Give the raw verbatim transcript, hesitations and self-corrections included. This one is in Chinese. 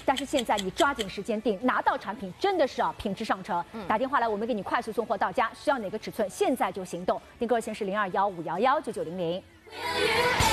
但是现在你抓紧时间订，拿到产品真的是啊品质上乘。打电话来，我们给你快速送货到家，需要哪个尺寸，现在就行动。订购热线是零二幺五幺幺九九零零。